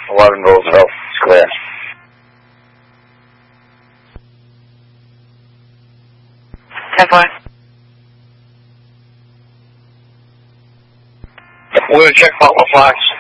11 Roosevelt Square. We're going to check Butler Fox.